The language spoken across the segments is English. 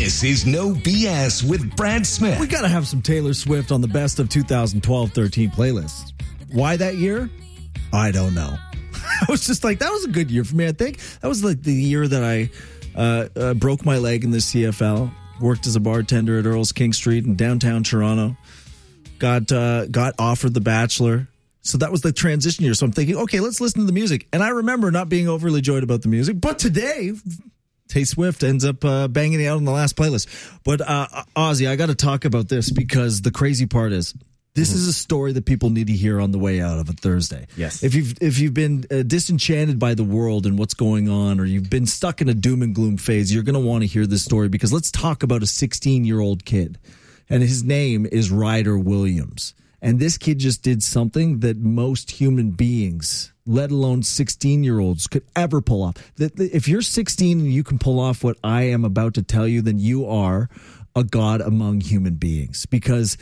This is No BS with Brad Smith. We got to have some Taylor Swift on the best of 2012-13 playlists. Why that year? I don't know. I was just like, that was a good year for me, I think. That was like the year that I broke my leg in the CFL, worked as a bartender at Earl's King Street in downtown Toronto, got offered The Bachelor. So that was the transition year. So I'm thinking, okay, let's listen to the music. And I remember not being overly joyed about the music. But today, Tay Swift ends up banging it out on the last playlist. But Ozzy, I got to talk about this because the crazy part is this is a story that people need to hear on the way out of a Thursday. Yes. If you've been disenchanted by the world and what's going on, or you've been stuck in a doom and gloom phase, you're going to want to hear this story because let's talk about a 16-year-old kid. And his name is Ryder Williams. And this kid just did something that most human beings, let alone 16-year-olds, could ever pull off. If you're 16 and you can pull off what I am about to tell you, then you are a god among human beings. Because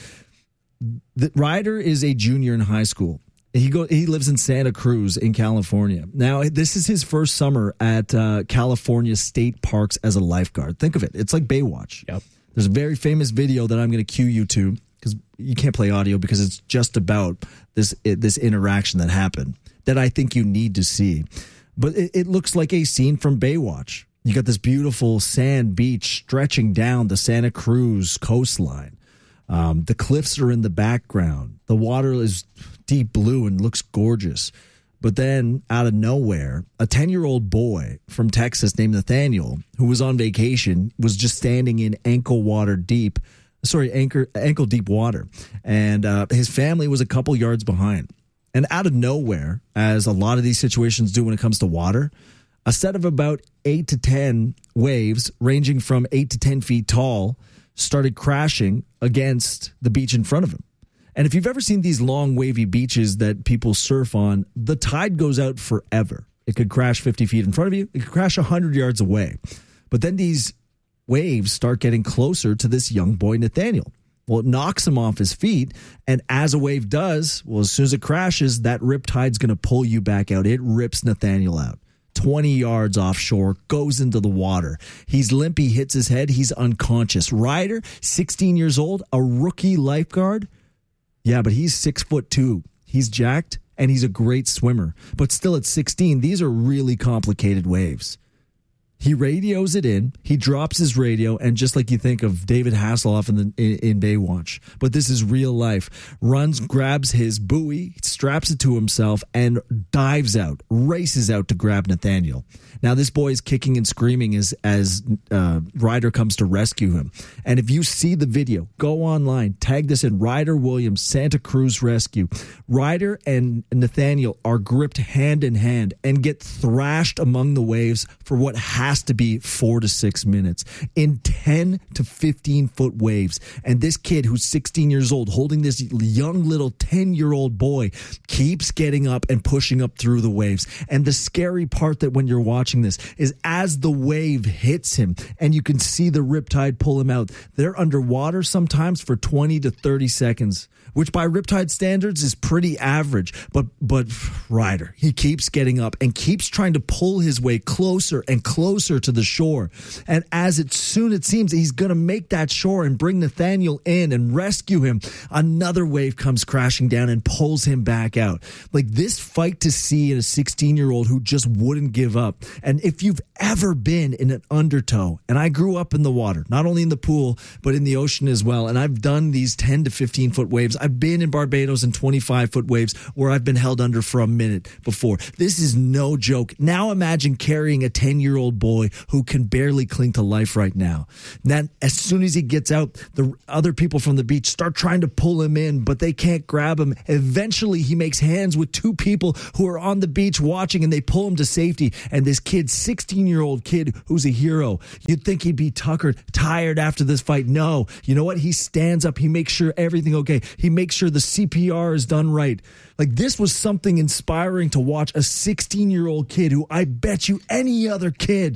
Ryder is a junior in high school. He lives in Santa Cruz in California. Now, this is his first summer at California State Parks as a lifeguard. Think of it. It's like Baywatch. Yep. There's a very famous video that I'm going to cue you to, because you can't play audio because it's just about this interaction that happened that I think you need to see. But it looks like a scene from Baywatch. You got this beautiful sand beach stretching down the Santa Cruz coastline. The cliffs are in the background. The water is deep blue and looks gorgeous. But then, out of nowhere, a 10-year-old boy from Texas named Nathaniel, who was on vacation, was just standing in ankle deep water. And his family was a couple yards behind. And out of nowhere, as a lot of these situations do when it comes to water, a set of about 8 to 10 waves, ranging from 8 to 10 feet tall, started crashing against the beach in front of him. And if you've ever seen these long wavy beaches that people surf on, the tide goes out forever. It could crash 50 feet in front of you. It could crash 100 yards away. But then these waves start getting closer to this young boy, Nathaniel. Well, it knocks him off his feet. And as a wave does, well, as soon as it crashes, that riptide's going to pull you back out. It rips Nathaniel out. 20 yards offshore, goes into the water. He's limp. He hits his head. He's unconscious. Ryder, 16 years old, a rookie lifeguard. Yeah, but he's 6'2". He's jacked, and he's a great swimmer. But still at 16, these are really complicated waves. He radios it in. He drops his radio, and just like you think of David Hasselhoff in Baywatch, but this is real life, runs, grabs his buoy, straps it to himself, and dives out, races out to grab Nathaniel. Now, this boy is kicking and screaming as Ryder comes to rescue him. And if you see the video, go online, tag this in, Ryder Williams, Santa Cruz Rescue. Ryder and Nathaniel are gripped hand in hand and get thrashed among the waves for what has to be 4 to 6 minutes in 10 to 15 foot waves. And this kid who's 16 years old, holding this young little 10-year-old boy, keeps getting up and pushing up through the waves. And the scary part that when you're watching this is as the wave hits him and you can see the riptide pull him out, they're underwater sometimes for 20 to 30 seconds, which by riptide standards is pretty average. But Ryder, he keeps getting up and keeps trying to pull his way closer and closer to the shore. And as it seems he's going to make that shore and bring Nathaniel in and rescue him, another wave comes crashing down and pulls him back out. Like this fight to see in a 16-year-old who just wouldn't give up. And if you've ever been in an undertow, and I grew up in the water, not only in the pool, but in the ocean as well, and I've done these 10 to 15 foot waves. I've been in Barbados in 25 foot waves where I've been held under for a minute before. This is no joke. Now imagine carrying a 10-year-old boy who can barely cling to life right now. Then as soon as he gets out, the other people from the beach start trying to pull him in, but they can't grab him. Eventually he makes hands with 2 people who are on the beach watching, and they pull him to safety. And this kid, 16-year-old kid who's a hero, you'd think he'd be tired after this fight. No, you know what? He stands up. He makes sure everything okay. He makes sure the CPR is done right. Like, this was something inspiring to watch a 16-year-old kid who I bet you any other kid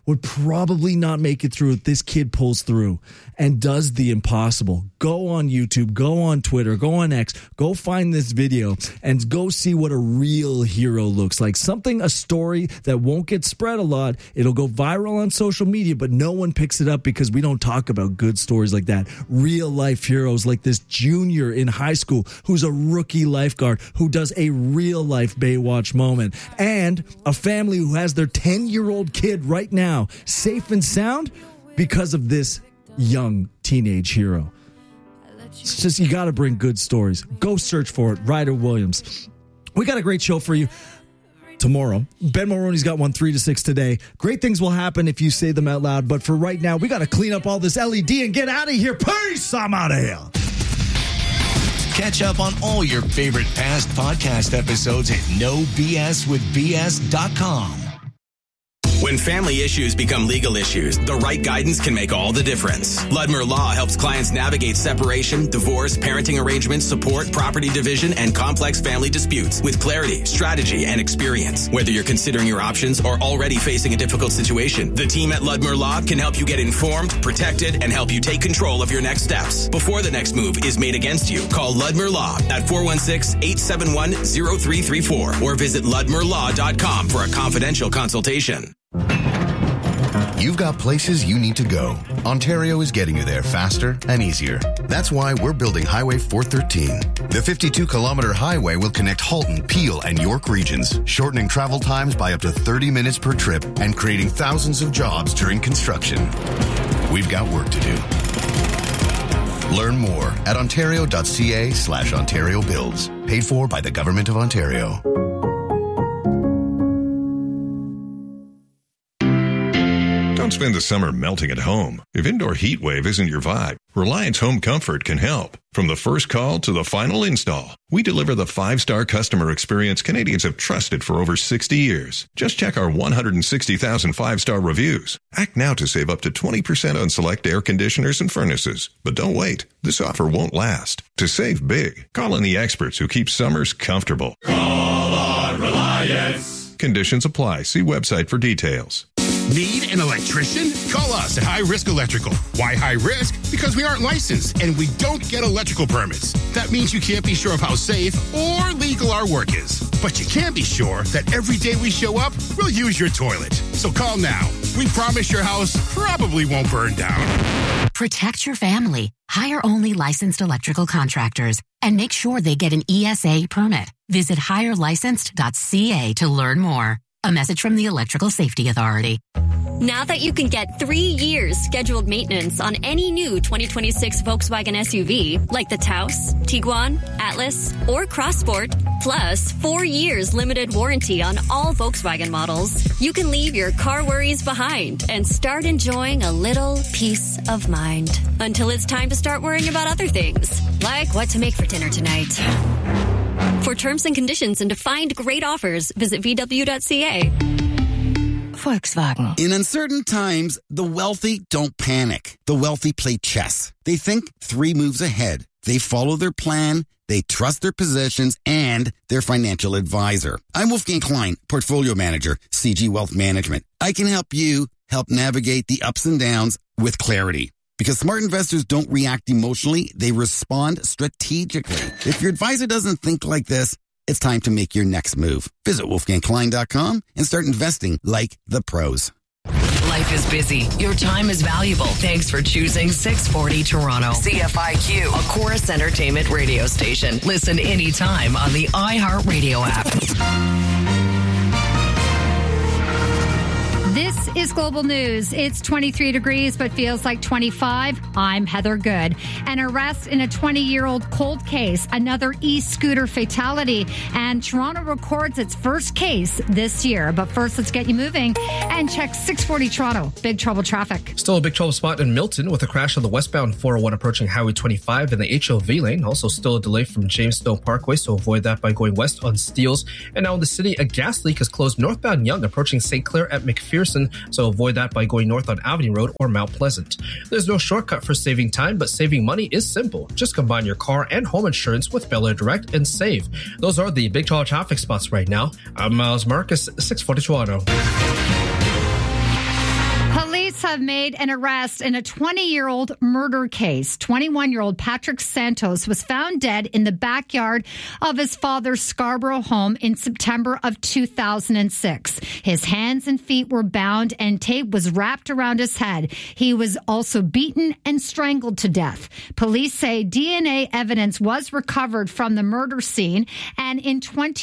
would probably not make it through if this kid pulls through and does the impossible. Go on YouTube, go on Twitter, go on X, go find this video and go see what a real hero looks like. A story that won't get spread a lot. It'll go viral on social media, but no one picks it up because we don't talk about good stories like that. Real life heroes like this junior in high school who's a rookie lifeguard who does a real life Baywatch moment, and a family who has their 10-year-old kid right now safe and sound because of this young teenage hero. It's just, you got to bring good stories. Go search for it. Ryder Williams. We got a great show for you tomorrow. Ben Mulroney's got one 3 to 6 today. Great things will happen if you say them out loud, but for right now, we got to clean up all this LED and get out of here. Peace! I'm out of here. Catch up on all your favorite past podcast episodes at NoBSWithBS.com. When family issues become legal issues, the right guidance can make all the difference. Ludmer Law helps clients navigate separation, divorce, parenting arrangements, support, property division, and complex family disputes with clarity, strategy, and experience. Whether you're considering your options or already facing a difficult situation, the team at Ludmer Law can help you get informed, protected, and help you take control of your next steps. Before the next move is made against you, call Ludmer Law at 416-871-0334 or visit ludmerlaw.com for a confidential consultation. You've got places you need to go. Ontario is getting you there faster and easier. That's why we're building Highway 413. The 52-kilometer highway will connect Halton, Peel, and York regions, shortening travel times by up to 30 minutes per trip and creating thousands of jobs during construction. We've got work to do. Learn more at ontario.ca/Ontario Builds. Paid for by the Government of Ontario. Don't spend the summer melting at home. If indoor heat wave isn't your vibe, Reliance Home Comfort can help. From the first call to the final install, we deliver the 5-star customer experience Canadians have trusted for over 60 years. Just check our 160,000 5-star reviews. Act now to save up to 20% on select air conditioners and furnaces. But don't wait. This offer won't last. To save big, call on the experts who keep summers comfortable. Call on Reliance. Conditions apply. See website for details. Need an electrician? Call us at High Risk Electrical. Why high risk? Because we aren't licensed and we don't get electrical permits. That means you can't be sure of how safe or legal our work is. But you can be sure that every day we show up, we'll use your toilet. So call now. We promise your house probably won't burn down. Protect your family. Hire only licensed electrical contractors and make sure they get an ESA permit. Visit hirelicensed.ca to learn more. A message from the Electrical Safety Authority. Now that you can get 3 years scheduled maintenance on any new 2026 Volkswagen SUV, like the Taos, Tiguan, Atlas, or Crossport, plus 4 years limited warranty on all Volkswagen models, you can leave your car worries behind and start enjoying a little peace of mind. Until it's time to start worrying about other things, like what to make for dinner tonight. For terms and conditions and to find great offers, visit VW.ca. Volkswagen. In uncertain times, the wealthy don't panic. The wealthy play chess. They think 3 moves ahead. They follow their plan, they trust their positions, and their financial advisor. I'm Wolfgang Klein, Portfolio Manager, CG Wealth Management. I can help you help navigate the ups and downs with clarity. Because smart investors don't react emotionally, they respond strategically. If your advisor doesn't think like this, it's time to make your next move. Visit wolfgangklein.com and start investing like the pros. Life is busy. Your time is valuable. Thanks for choosing 640 Toronto. CFIQ, a Chorus Entertainment radio station. Listen anytime on the iHeartRadio app. This is Global News. It's 23 degrees, but feels like 25. I'm Heather Good. An arrest in a 20-year-old cold case, another e-scooter fatality, and Toronto records its first case this year. But first, let's get you moving and check 640 Toronto. Big trouble traffic. Still a big trouble spot in Milton with a crash on the westbound 401 approaching Highway 25 in the HOV lane. Also still a delay from Jamestown Parkway, so avoid that by going west on Steeles. And now in the city, a gas leak has closed northbound Yonge approaching St. Clair at McPherson, so avoid that by going north on Avenue Road or Mount Pleasant. There's no shortcut for saving time, but saving money is simple. Just combine your car and home insurance with Bel Air Direct and save. Those are the big trouble traffic spots right now. I'm Miles Marcus, 640 Toronto. Police have made an arrest in a 20-year-old murder case. 21-year-old Patrick Santos was found dead in the backyard of his father's Scarborough home in September of 2006. His hands and feet were bound and tape was wrapped around his head. He was also beaten and strangled to death. Police say DNA evidence was recovered from the murder scene, and in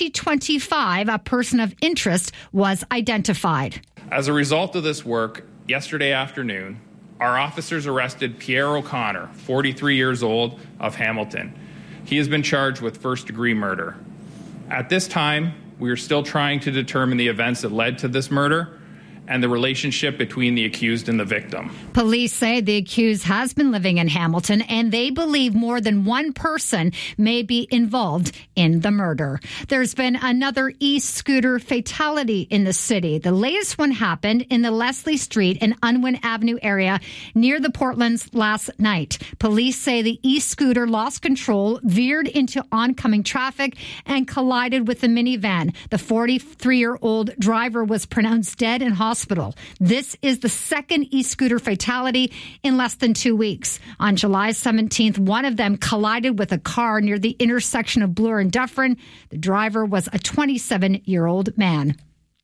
2025, a person of interest was identified. As a result of this work, yesterday afternoon, our officers arrested Pierre O'Connor, 43 years old, of Hamilton. He has been charged with first-degree murder. At this time, we are still trying to determine the events that led to this murder and the relationship between the accused and the victim. Police say the accused has been living in Hamilton, and they believe more than one person may be involved in the murder. There's been another e-scooter fatality in the city. The latest one happened in the Leslie Street and Unwin Avenue area near the Portlands last night. Police say the e-scooter lost control, veered into oncoming traffic, and collided with the minivan. The 43-year-old driver was pronounced dead in hospital. This is the second e-scooter fatality in less than 2 weeks. On July 17th, one of them collided with a car near the intersection of Bloor and Dufferin. The driver was a 27-year-old man.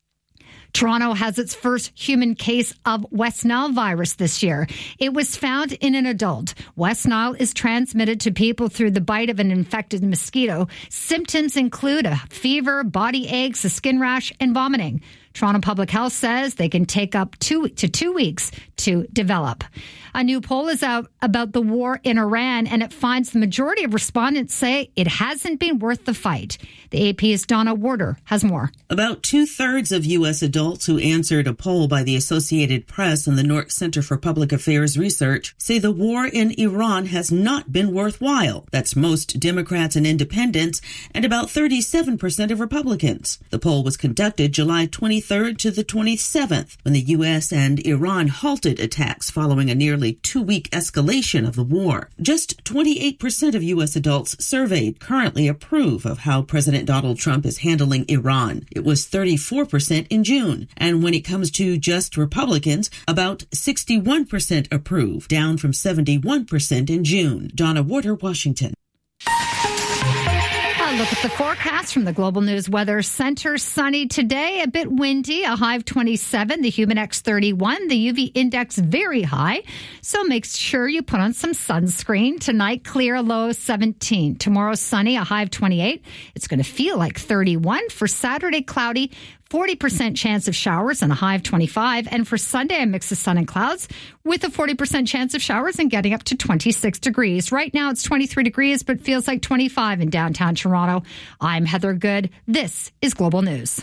Toronto has its first human case of West Nile virus this year. It was found in an adult. West Nile is transmitted to people through the bite of an infected mosquito. Symptoms include a fever, body aches, a skin rash, and vomiting. Toronto Public Health says they can take up 2 to 2 weeks to develop. A new poll is out about the war in Iran, and it finds the majority of respondents say it hasn't been worth the fight. The AP's Donna Warder has more. About 2/3 of U.S. adults who answered a poll by the Associated Press and the Newark Center for Public Affairs Research say the war in Iran has not been worthwhile. That's most Democrats and independents, and about 37% of Republicans. The poll was conducted July 23rd to the 27th, when the U.S. and Iran halted attacks following a nearly 2-week escalation of the war. Just 28% of U.S. adults surveyed currently approve of how President Donald Trump is handling Iran. It was 34% in June. And when it comes to just Republicans, about 61% approve, down from 71% in June. Donna Warder, Washington. Look at the forecast from the Global News Weather Center. Sunny today, a bit windy, a high of 27, the Humidex 31, the UV index very high. So make sure you put on some sunscreen. Tonight, clear, a low of 17. Tomorrow, sunny, a high of 28. It's going to feel like 31. For Saturday, cloudy, 40% chance of showers and a high of 25. And for Sunday, a mix of sun and clouds with a 40% chance of showers and getting up to 26 degrees. Right now, it's 23 degrees, but feels like 25 in downtown Toronto. I'm Heather Good. This is Global News.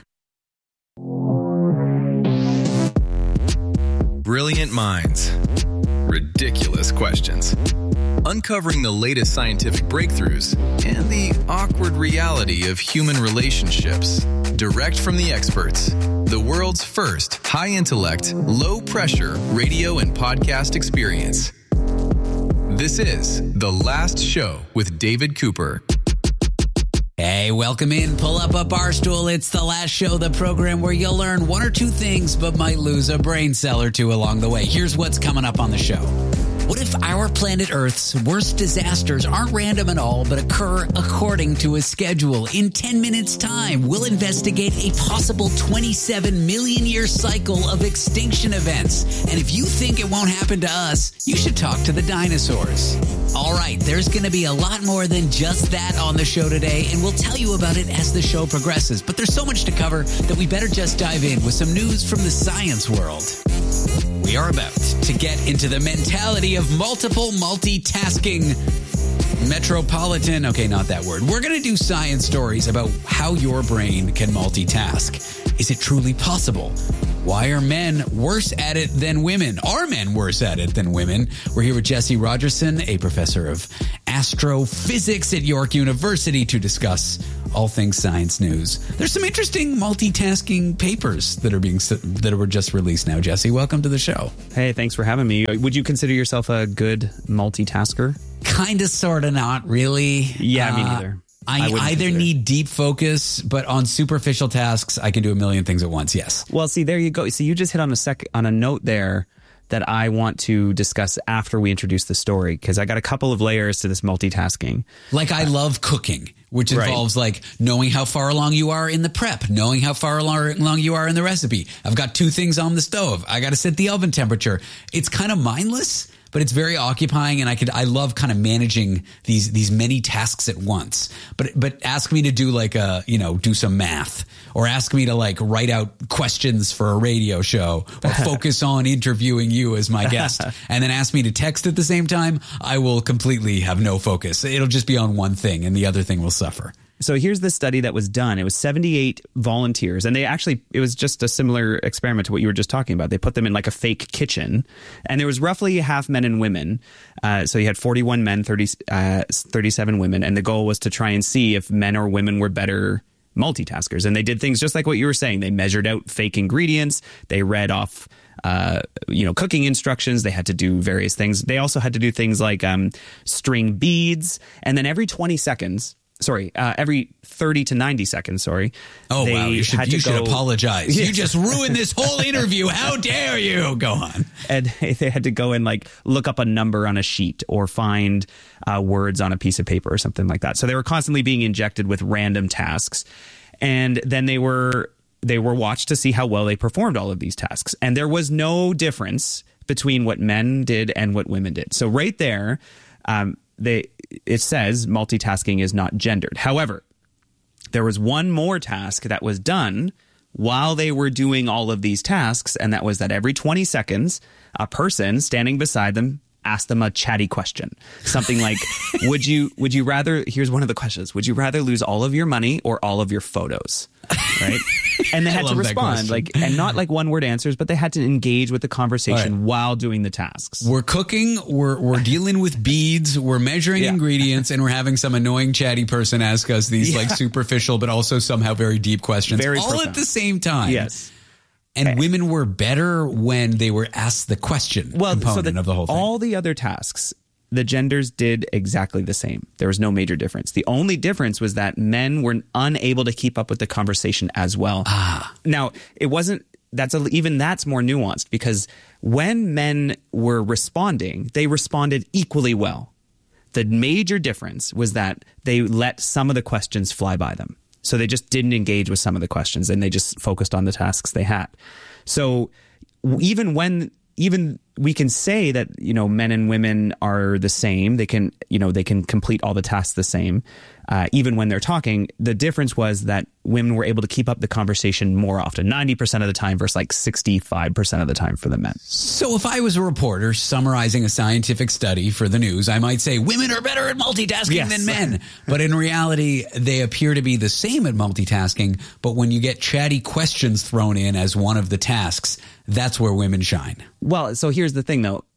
Brilliant minds. Ridiculous questions. Uncovering the latest scientific breakthroughs and the awkward reality of human relationships. Direct from the experts. The world's first high-intellect, low-pressure radio and podcast experience. This is The Last Show with David Cooper. Hey, welcome in. Pull up a bar stool. It's The Last Show, the program where you'll learn one or two things but might lose a brain cell or two along the way. Here's what's coming up on the show. What if our planet Earth's worst disasters aren't random at all, but occur according to a schedule? In 10 minutes' time, we'll investigate a possible 27 million year cycle of extinction events. And if you think it won't happen to us, you should talk to the dinosaurs. All right, there's going to be a lot more than just that on the show today, and we'll tell you about it as the show progresses. But there's so much to cover that we better just dive in with some news from the science world. We are about to get into the mentality of multiple multitasking metropolitan. Okay, not that word. We're going to do science stories about how your brain can multitask. Is it truly possible? Why are men worse at it than women? Are men worse at it than women? We're here with Jesse Rogerson, a professor of astrophysics at York University, to discuss all things science news. There's some interesting multitasking papers that were just released now. Jesse, welcome to the show. Hey, thanks for having me. Would you consider yourself a good multitasker? Kind of, sort of, not really. Yeah, me neither. I either need deep focus, but on superficial tasks, I can do a million things at once. Yes. Well, see, there you go. See, you just hit on a note there that I want to discuss after we introduce the story, because I got a couple of layers to this multitasking. Like, I love cooking, which involves like knowing how far along you are in the prep, knowing how far along you are in the recipe. I've got 2 things on the stove. I got to set the oven temperature. It's kind of mindless, but it's very occupying, and I love kind of managing these many tasks at once. But ask me to do like do some math, or ask me to like write out questions for a radio show, or focus on interviewing you as my guest, and then ask me to text at the same time. I will completely have no focus. It'll just be on one thing, and the other thing will suffer. So here's the study that was done. It was 78 volunteers, and it was just a similar experiment to what you were just talking about. They put them in like a fake kitchen, and there was roughly half men and women. So you had 41 men, 37 women, and the goal was to try and see if men or women were better multitaskers. And they did things just like what you were saying. They measured out fake ingredients. They read off cooking instructions. They had to do various things. They also had to do things like string beads, and then every 20 seconds. Every 30 to 90 seconds, Oh, wow. You should apologize. You just ruined this whole interview. How dare you? Go on. And they had to go and like look up a number on a sheet or find words on a piece of paper or something like that. So they were constantly being injected with random tasks. And then they were watched to see how well they performed all of these tasks. And there was no difference between what men did and what women did. So right there, it says multitasking is not gendered. However, there was one more task that was done while they were doing all of these tasks, and that was that every 20 seconds, a person standing beside them asked them a chatty question. Something like, would you rather, here's one of the questions, would you rather lose all of your money or all of your photos? Right? And they had to respond, and not like one word answers, but they had to engage with the conversation while doing the tasks. We're cooking, we're dealing with beads, we're measuring ingredients, and we're having some annoying chatty person ask us these like superficial but also somehow very deep questions all profound. At the same time. Yes. And women were better when they were asked the question component of the whole thing. All the other tasks, the genders did exactly the same. There was no major difference. The only difference was that men were unable to keep up with the conversation as well. Now, it wasn't, that's more nuanced, because when men were responding, they responded equally well. The major difference was that they let some of the questions fly by them. So they just didn't engage with some of the questions, and they just focused on the tasks they had. So even we can say that, men and women are the same. They can complete all the tasks the same, even when they're talking. The difference was that women were able to keep up the conversation more often, 90% of the time versus like 65% of the time for the men. So if I was a reporter summarizing a scientific study for the news, I might say women are better at multitasking than men. But in reality, they appear to be the same at multitasking. But when you get chatty questions thrown in as one of the tasks, that's where women shine. Well, so here's the thing, though.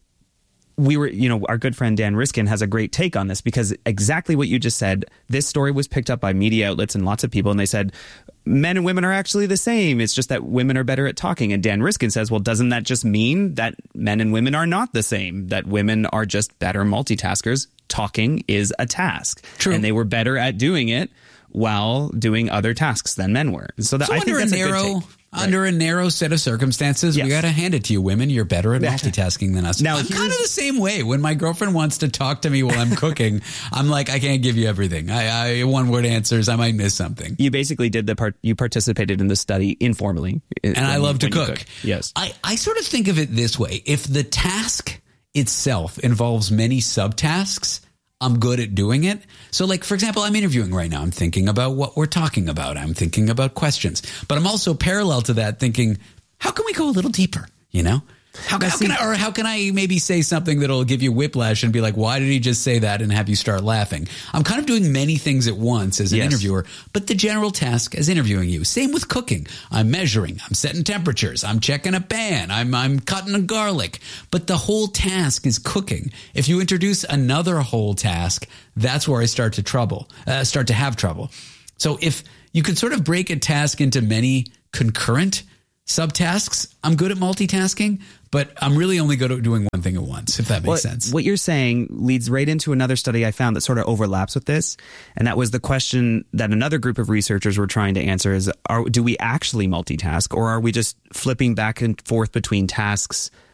Our good friend Dan Riskin has a great take on this, because exactly what you just said, this story was picked up by media outlets and lots of people, and they said men and women are actually the same. It's just that women are better at talking. And Dan Riskin says, well, doesn't that just mean that men and women are not the same, that women are just better multitaskers? Talking is a task. True. And they were better at doing it while doing other tasks than men were. So I think that's a good take. Under a narrow set of circumstances, we got to hand it to you, women. You're better at multitasking than us. Now, I'm kind of the same way. When my girlfriend wants to talk to me while I'm cooking, I'm like, I can't give you everything. I one-word answers. I might miss something. You basically did you participated in the study informally. And I love to cook. Yes. I sort of think of it this way. If the task itself involves many subtasks, I'm good at doing it. So like, for example, I'm interviewing right now. I'm thinking about what we're talking about. I'm thinking about questions. But I'm also parallel to that thinking, how can we go a little deeper, How can I maybe say something that'll give you whiplash and be like, why did he just say that, and have you start laughing? I'm kind of doing many things at once as an interviewer, but the general task is interviewing you. Same with cooking. I'm measuring, I'm setting temperatures, I'm checking a pan, I'm cutting a garlic, but the whole task is cooking. If you introduce another whole task, that's where I start to have trouble. So if you could sort of break a task into many concurrent subtasks, I'm good at multitasking, but I'm really only good at doing one thing at once, if that makes sense. What you're saying leads right into another study I found that sort of overlaps with this. And that was the question that another group of researchers were trying to answer is, do we actually multitask, or are we just flipping back and forth between tasks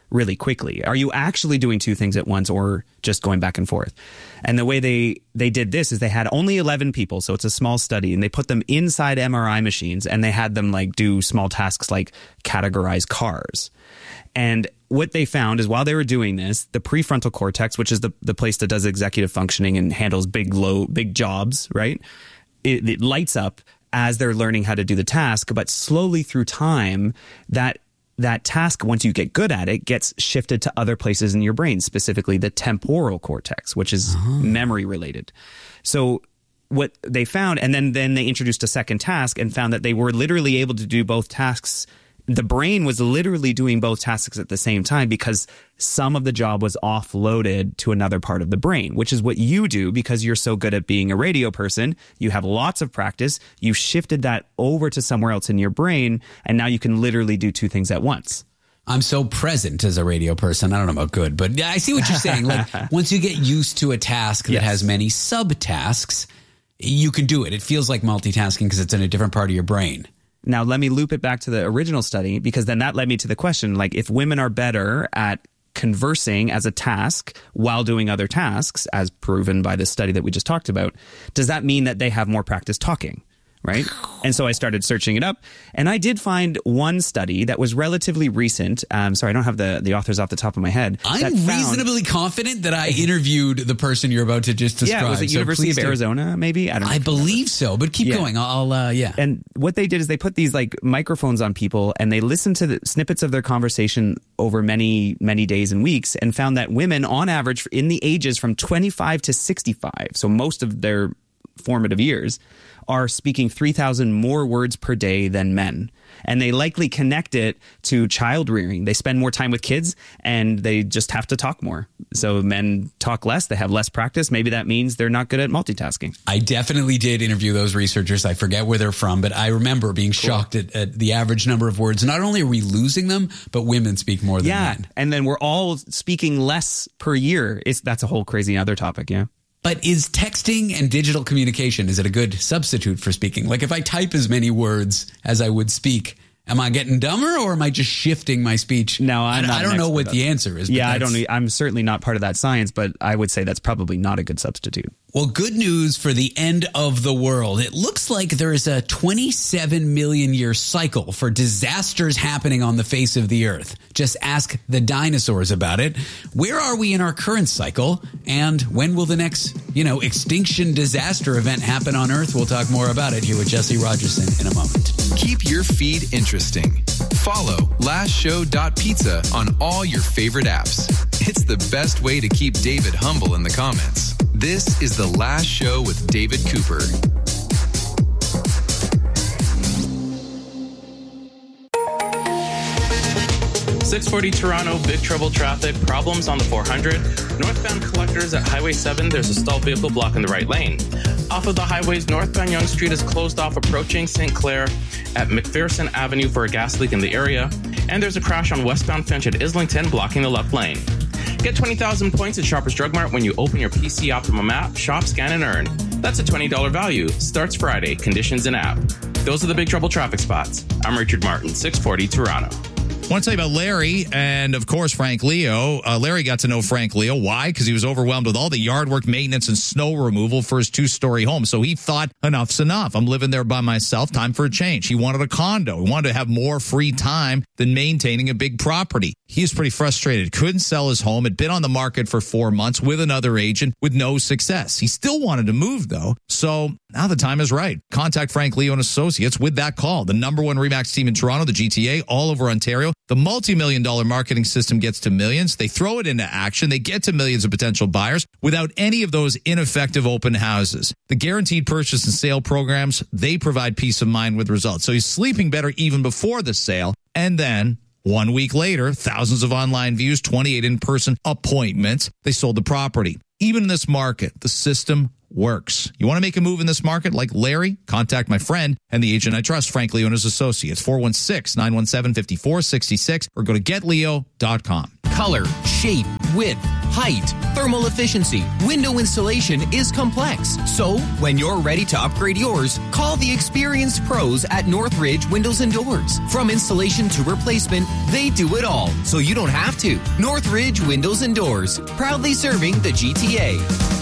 really quickly? Are you actually doing two things at once or just going back and forth? And the way they did this is they had only 11 people, so it's a small study, and they put them inside MRI machines and they had them like do small tasks like categorize cars. And what they found is while they were doing this, the prefrontal cortex, which is the place that does executive functioning and handles big jobs, right? It lights up as they're learning how to do the task, but slowly through time, that task, once you get good at it, gets shifted to other places in your brain, specifically the temporal cortex, which is memory related. So what they found, and then they introduced a second task and found that they were literally able to do both tasks. The brain was literally doing both tasks at the same time because some of the job was offloaded to another part of the brain, which is what you do because you're so good at being a radio person. You have lots of practice. You shifted that over to somewhere else in your brain, and now you can literally do two things at once. I'm so present as a radio person. I don't know about good, but I see what you're saying. Like once you get used to a task that has many subtasks, you can do it. It feels like multitasking because it's in a different part of your brain. Now, let me loop it back to the original study, because then that led me to the question, like, if women are better at conversing as a task while doing other tasks, as proven by this study that we just talked about, does that mean that they have more practice talking? Right? And so I started searching it up, and I did find one study that was relatively recent. Sorry, I don't have the authors off the top of my head. I'm reasonably confident that I interviewed the person you're about to just describe. Yeah, was it University of Arizona, maybe? I don't know. I believe so, but keep going. Yeah. And what they did is they put these like microphones on people, and they listened to the snippets of their conversation over many, many days and weeks, and found that women, on average, in the ages from 25 to 65, so most of their formative years, are speaking 3,000 more words per day than men. And they likely connect it to child rearing. They spend more time with kids and they just have to talk more. So men talk less, they have less practice. Maybe that means they're not good at multitasking. I definitely did interview those researchers. I forget where they're from, but I remember being shocked at the average number of words. Not only are we losing them, but women speak more than men. And then we're all speaking less per year. That's a whole crazy other topic, yeah. But is texting and digital communication, is it a good substitute for speaking? Like if I type as many words as I would speak, am I getting dumber or am I just shifting my speech? No, I don't know what the answer is. Yeah, I'm certainly not part of that science, but I would say that's probably not a good substitute. Well, good news for the end of the world. It looks like there is a 27 million year cycle for disasters happening on the face of the earth. Just ask the dinosaurs about it. Where are we in our current cycle? And when will the next, extinction disaster event happen on Earth? We'll talk more about it here with Jesse Rogerson in a moment. Keep your feed interesting. Follow lastshow.pizza on all your favorite apps. It's the best way to keep David humble in the comments. This is The Last Show with David Cooper. .640 Toronto, big trouble traffic, problems on the 400. Northbound collectors at Highway 7, there's a stalled vehicle blocking the right lane. Off of the highways, northbound Yonge Street is closed off approaching St. Clair at McPherson Avenue for a gas leak in the area. And there's a crash on westbound Finch at Islington blocking the left lane. Get 20,000 points at Shoppers Drug Mart when you open your PC Optimum app, shop, scan, and earn. That's a $20 value. Starts Friday. Conditions in app. Those are the big trouble traffic spots. I'm Richard Martin, 640 Toronto. I want to tell you about Larry and, of course, Frank Leo. Larry got to know Frank Leo. Why? Because he was overwhelmed with all the yard work, maintenance, and snow removal for his 2-story home. So he thought, enough's enough. I'm living there by myself. Time for a change. He wanted a condo. He wanted to have more free time than maintaining a big property. He was pretty frustrated. Couldn't sell his home. Had been on the market for 4 months with another agent with no success. He still wanted to move, though. So now the time is right. Contact Frank Leo and Associates with that call. The #1 RE/MAX team in Toronto, the GTA, all over Ontario. The multi-million-dollar marketing system gets to millions. They throw it into action. They get to millions of potential buyers without any of those ineffective open houses. The guaranteed purchase and sale programs, they provide peace of mind with results. So he's sleeping better even before the sale. And then 1 week later, thousands of online views, 28 in-person appointments. They sold the property. Even in this market, the system works. You want to make a move in this market like Larry? Contact my friend and the agent I trust, Frank Leo and his associates, 416-917-5466, or go to getleo.com. Color, shape, width, height, thermal efficiency, window installation is complex. So, when you're ready to upgrade yours, call the experienced pros at Northridge Windows and Doors. From installation to replacement, they do it all, so you don't have to. Northridge Windows and Doors, proudly serving the GTA.